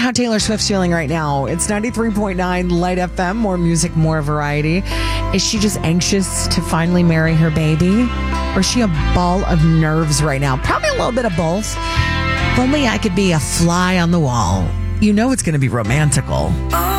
how Taylor Swift's feeling right now. It's 93.9 Light FM, more music, more variety. Is she just anxious to finally marry her baby? Or is she a ball of nerves right now? Probably a little bit of both. If only I could be a fly on the wall. You know it's going to be romantical.